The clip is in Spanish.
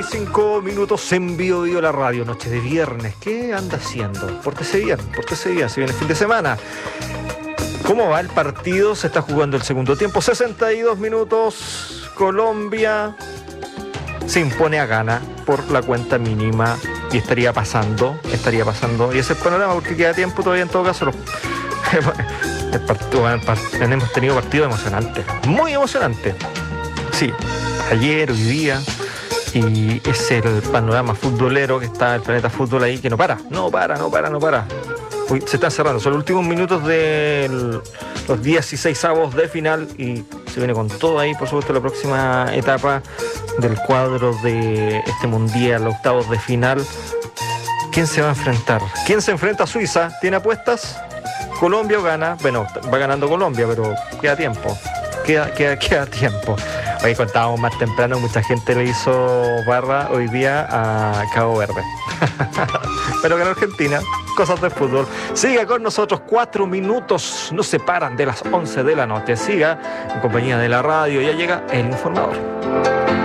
5 minutos en vivo la radio, noche de viernes. ¿Qué anda haciendo? Pórtese bien, si viene el fin de semana. ¿Cómo va el partido? Se está jugando el segundo tiempo, 62 minutos. Colombia se impone a Ghana por la cuenta mínima y estaría pasando, y ese es el panorama porque queda tiempo todavía en todo caso. Hemos tenido partidos emocionantes, muy emocionantes. Sí, ayer, hoy día. Y es el panorama futbolero que está el Planeta Fútbol ahí, que no para. Uy, se están cerrando, son los últimos minutos de los 16avos de final y se viene con todo ahí, por supuesto, la próxima etapa del cuadro de este mundial, octavos de final. ¿Quién se va a enfrentar? ¿Quién se enfrenta a Suiza? ¿Tiene apuestas? ¿Colombia o Ghana? Bueno, va ganando Colombia, pero queda tiempo. Queda tiempo. Hoy contábamos más temprano, mucha gente le hizo barra hoy día a Cabo Verde. Pero que en Argentina, cosas de fútbol. Siga con nosotros, 4 minutos nos separan de las 11 de la noche. Siga en compañía de la radio, ya llega El Informador.